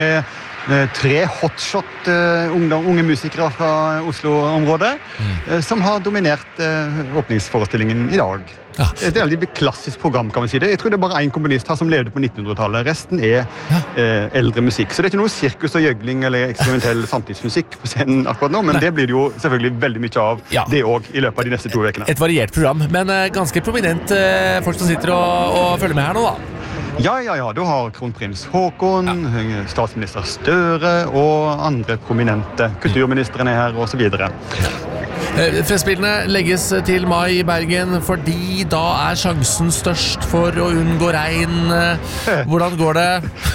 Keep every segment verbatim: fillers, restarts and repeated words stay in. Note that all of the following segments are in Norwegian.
eh, tre hotshot eh, unge, unge musikere fra Oslo-området mm. eh, som har dominert eh, åpningsforestillingen i dag. Ja. Det er et veldig klassisk program, kan man si det. Jeg tror det er bare en komponist her som levde på nittenhundretallet. Resten er ja. eh, eldre musikk. Så det er ikke noe sirkus og gjøgling eller eksperimentell samtidsmusikk på scenen akkurat nå, men Nei. Det blir det jo selvfølgelig veldig mye av ja. Det også i løpet av de neste to vekene. Et variert program, men uh, ganske prominent uh, folk som sitter og, og følger med her nå da. Ja, ja, ja. Du har kronprins Håkon, ja. Statsminister Støre og andre prominente. Kulturministeren er her og så videre. Festspillene legges til mai i Bergen fordi da er sjansen størst for å unngå regn. Hvordan går det?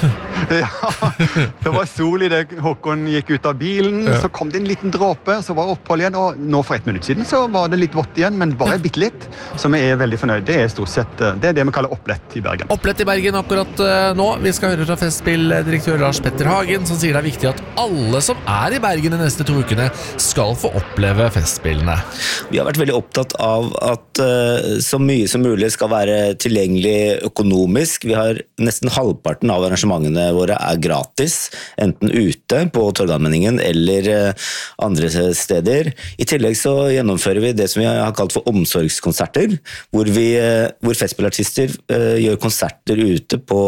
Ja, det var sol i det Håkon gikk ut av bilen, ja. Så kom det en liten dråpe, så var opphold igjen, og nå for et minutt siden så var det litt vått igjen, men bare bitte litt, så vi er veldig fornøyd. Det er stort sett, det er det vi kaller opplett i Bergen. Opplett i Bergen akkurat nå. Vi skal høre fra Festspilldirektør Lars Petter Hagen, som sier det er viktig at alle som er i Bergen de neste to ukene skal få oppleve Festspillene. Vi har vært veldig opptatt av at uh, så mye som mulig skal være tilgjengelig økonomisk. Vi har nesten halvparten av arrangementene våre er gratis, enten ute på Torgallmenningen eller uh, andre steder. I tillegg så gjennomfører vi det som vi har kalt for omsorgskonserter, hvor, vi, uh, hvor festspillartister uh, gjør konserter ute på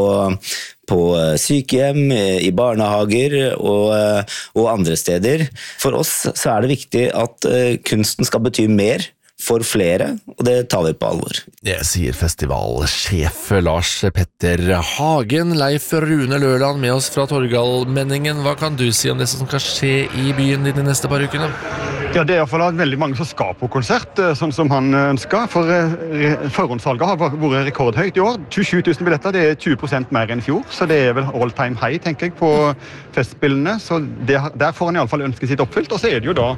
på sykehjem, i barnehager og, og andre steder. For oss så er det viktig at kunsten skal bety mer for flere, og det tar vi på alvor. Det sier festivalsjef Lars Petter Hagen. Leif Rune Løland med oss fra Torgallmenningen. Hva kan du si om det som skal skje i byen de neste par ukene? Ja, det er i hvert fall veldig mange som skal på konsert, sånn som han ønsker. For forhåndssalget har vært rekordhøyt i år. tjuesju tusen billetter, det er tjue prosent mer enn i fjor. Så det er vel all time high, tenker jeg, på festspillene. Så det, der får han i alle fall ønsket sitt oppfylt. Og så er det jo da,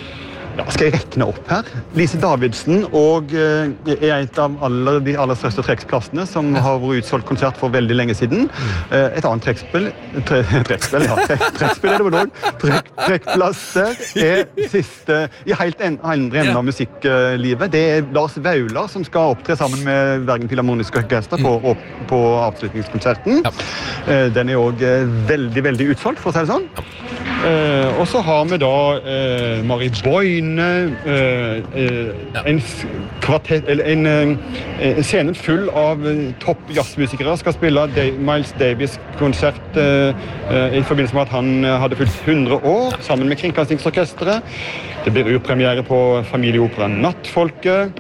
ja, skal jeg rekne opp her? Lise Davidsen og eh, er et av alle, de aller største trekkplassene som har vært utsolgt konsert for veldig lenge siden. Eh, et annet trekkspill, tre, trekkspill, ja, tre, trekkspill er det vel også. Trekk, trekkplass der er siste, i helt en, andre enden av musikklivet. Det er Lars Vaular som skal opptre sammen med Bergen Filharmoniske Orkester på, på avslutningskonserten. Eh, den er også veldig, veldig utsolgt, for å si det sånn. Eh, og så har vi da eh, Marie Boyne, eh, eh, en, kvartett, eller en eh, scene full av eh, topp jazzmusikere skal spille Day, Miles Davis-konsert eh, eh, i forbindelse med at han eh, hadde fylt hundre år, sammen med Kringkastingsorkestret. Det blir urpremiere på familieoperaen Nattfolket.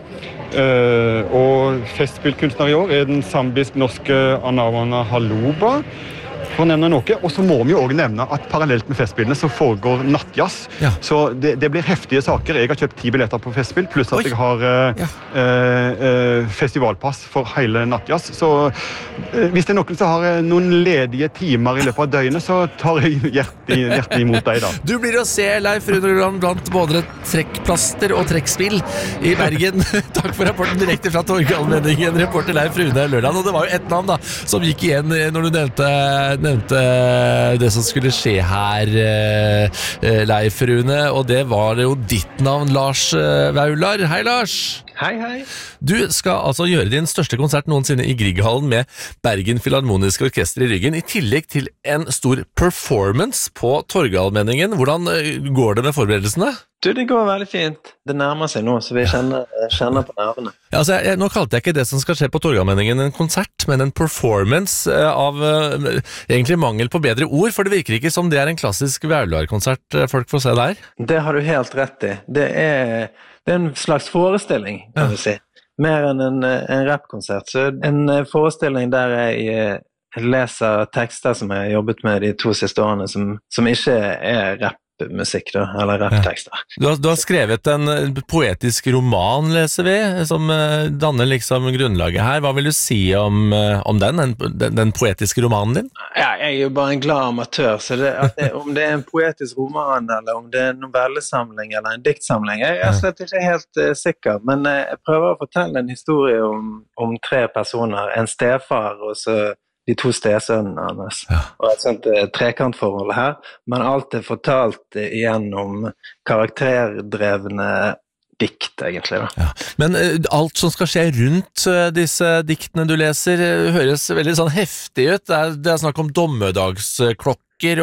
Eh, og festspillkunstner i år er den zambisk-norske Anawana Haloba. For å nevne noe, og så må vi jo også nevne at parallelt med festspillene så foregår nattjazz. Ja. Så det, det blir heftige saker. Jeg har kjøpt ti billetter på festspill, pluss at Oi. Jeg har uh, ja. uh, uh, festivalpass for hele nattjazz. Så uh, hvis det er noen som har uh, noen ledige timer i løpet av døgnet, så tar jeg hjertelig, hjertelig imot deg da. Du blir å se Leif Rune Løland blant både trekkplaster og trekkspill i Bergen. Takk for rapporten direkte fra Torgallmenningen, reporter Leif Rune Løland. Og det var jo et navn da, som gikk igjen når du nevnte nevnte det som skulle skje her, Leif Rune, og det var jo ditt navn, Lars Vaular. Hei, Lars! Hei, hei! Du skal altså gjøre din største konsert noensinne i Grieghallen med Bergen Filharmoniske Orkester i ryggen, i tillegg til en stor performance på Torgallmenningen. Hvordan går det med forberedelsene? Du, det går veldig fint. Det nærmer seg nå, så vi kjenner, kjenner på nervene. Ja, altså, jeg, nå kalte jeg ikke det som skal skje på Torgallmenningen en konsert, men en performance av uh, egentlig mangel på bedre ord, for det virker ikke som det er en klassisk Vaular-konsert folk får se der. Det har du helt rett i. Det er, det er en slags forestilling, kan ja. Du si. Mer enn en, en rap-konsert. Så en forestilling der jeg, jeg leser tekster som jeg har jobbet med de to siste årene, som, som ikke er rap. Musikk da, eller rapptekster. Ja. Du, har, du har skrevet en poetisk roman, leser vi, som danner liksom grunnlaget her. Hva vil du si om, om den, den, den poetiske romanen din? Ja, jeg er jo bare en glad amatør, så det, det, om det er en poetisk roman, eller om det er en novellesamling, eller en diktsamling, jeg er slett ikke helt uh, sikker, men uh, jeg prøver å fortelle en historie om, om tre personer, en stefar, og så de to stesønnene hans, ja. Og et sånt eh, trekantforhold her, men alt er fortalt eh, igjennom karakterdrevne dikt, egentlig. Da. Ja. Men uh, alt som skal skje rundt uh, disse diktene du leser, uh, høres veldig sånn heftig ut. Det er, det er snakk om dommedagsklokker